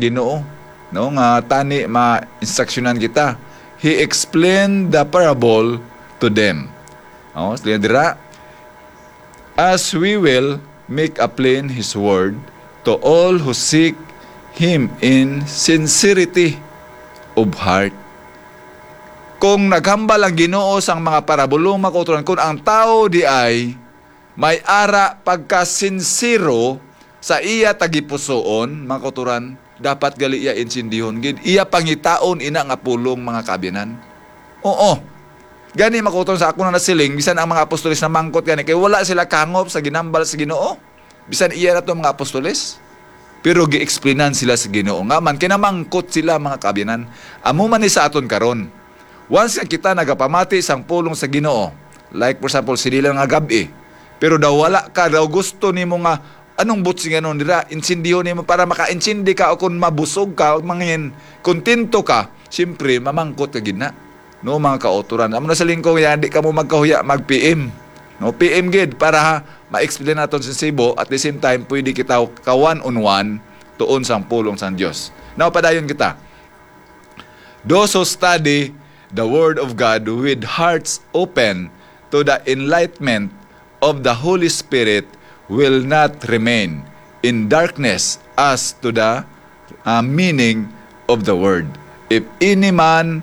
Ginoo, no, nga tani ma-instruksyonan kita. He explained the parable to them. Oh, sila dira, as we will make a plain His word to all who seek Him in sincerity of heart. Kung naghambal ang Ginoo sang mga parabolong makuturan, kung ang tao di ay may ara pagka-sincero sa iya tagipusoon, mga kauturan, dapat gali iya insindihon. Iya pangitaon ina nga pulong mga kabinan. Oo. Gani mga kauturan sa ako na nasiling, bisan ang mga apostoles na mangkot gani, kaya wala sila kangop sa ginambal sa Ginoo. Bisan iya na to mga apostoles. Pero gi-explainan sila sa Ginoo. Nga man, kinamangkot sila mga kabinan. Amo man ni sa aton karon. Once nga kita nagapamati sang pulong sa Ginoo, like for example, sila nga gabi, pero daw wala ka, daw gusto ni mo nga, anong butsing ano nila, insindiho ni mo para maka-insindi ka o kung mabusog ka o mangin, kontento ka, siyempre, mamangkot ka gina. No, mga kauturan. Amo na sa lingkong yan, di ka mo magkahuya, mag-PM. No, PM gid para ma-explain natin sa Cebu, at the same time, pwede kita ka one-on-one tuon sang pulong sang Diyos. Now, padayon kita. Those who study the Word of God with hearts open to the enlightenment of the Holy Spirit will not remain in darkness as to the meaning of the word. If any man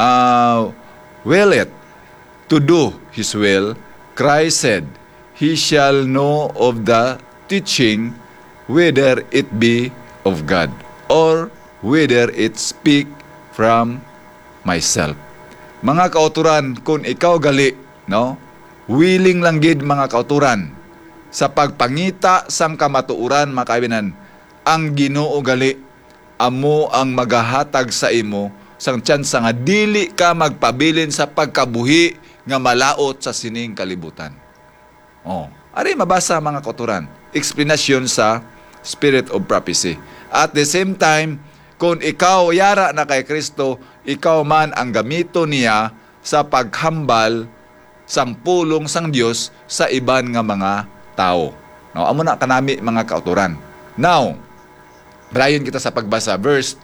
willeth to do his will, Christ said, he shall know of the teaching, whether it be of God or whether it speak from myself. Mga kauturan, kung ikaw gali, no, willing lang gid mga kauturan sa pagpangita sang kamatuuran, mga kaibigan, ang Ginoo gali amo ang magahatag sa imo sang tsansa nga dili ka magpabilin sa pagkabuhi nga malaot sa sining kalibutan. Oh, ari mabasa mga kauturan, explanation sa Spirit of Prophecy. At the same time, kung ikaw yara na kay Kristo, ikaw man ang gamito niya sa paghambal sang pulong sang Dios sa iban nga mga tao. No, amo na kanami mga kauturan. Now, brayon kita sa pagbasa verse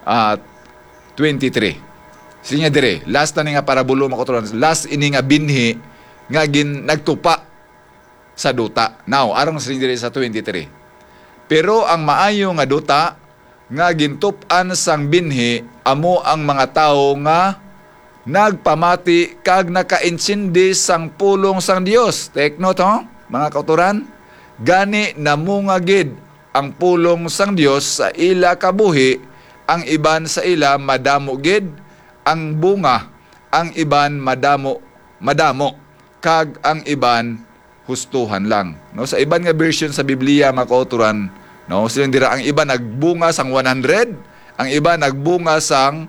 23. Sinya dire, last na nga parabulo mga kauturan, last ini nga binhi nga nagtupa sa duta. Now, arang sinya dire sa 23. Pero ang maayo nga duta nga gintup-an sang binhi amo ang mga tao nga nagpamati kag nakaintsindi sang pulong sang Dios. Take note, mga kauturan. Gani namungagid ang pulong sang Dios sa ila kabuhi, ang iban sa ila madamo gid ang bunga, ang iban madamo kag ang iban hustuhan lang. No, sa iban nga version sa Biblia, mga kauturan, no, silang dira ang iba nagbunga sang 100, ang iba nagbunga sang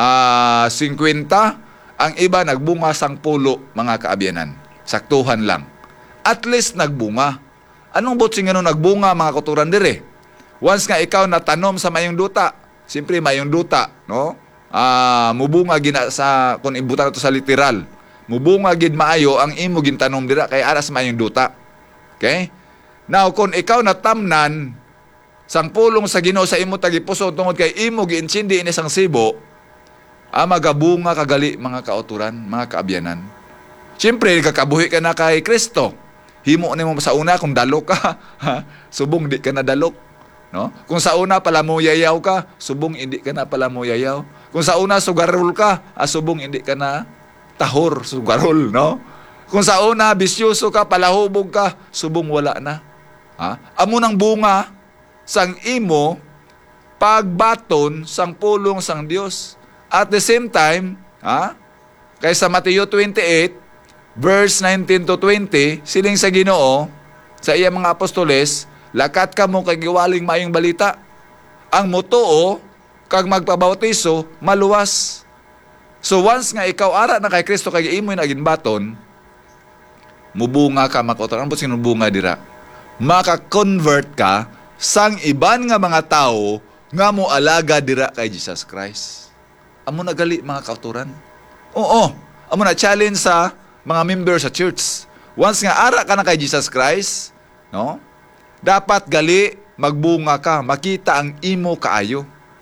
50, ang iba nagbunga sang 10, mga kaabyanan. Saktuhan lang. At least nagbunga. Anong butsing ano nagbunga, mga kauturan dire? Once nga ikaw natanom sa mayong duta, siyempre mayong duta, no? Mubunga gina sa kung ibutan nato sa literal. Mubunga gid maayo ang imo gintanom dira kay aras mayong duta. Okay? Now kung ikaw natamnan sang pulong sa Ginoo sa imo tagipuso tungod kay imo giinsindi ini sang Cebu, magabunga kagali mga kauturan, mga kaabyanan. Siyempre, kakabuhi ka na kay Kristo. Himo nimo sa una kung dalok ka, subong di ka na dalok, no? Kung sa una pala mo yayaw ka, subong hindi ka na pala mo yayaw. Kung sa una sugarol ka, subong hindi ka na tahor, sugarol, no? Kung sa una bisyoso ka, palahubog ka, subong wala na. Amo nang bunga sang imo pagbaton sang pulong sang Dios. At the same time, kay sa Mateo 28 verse 19 to 20, siling sa Ginoo sa iya mga apostoles, lakat ka mo kay giwaling maayong balita. Ang motoo kag magpabautiso maluwas. So once nga ikaw ara na kay Kristo kay imo na ginbaton, mubunga ka makoton. Ano sino bunga dira? Maka-convert ka sang iban nga mga tao nga mo alaga dira kay Jesus Christ. Amo na gali mga kauturan. Oo, amo na challenge sa mga member sa church. Once nga ara ka na kay Jesus Christ, no? Dapat gali magbunga ka, makita ang imo kaayo.